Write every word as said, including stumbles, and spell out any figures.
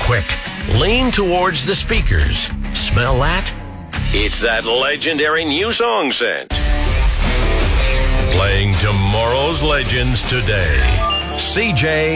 quick. Lean towards the speakers. Smell that? It's that legendary new song scent. Playing tomorrow's legends today. C J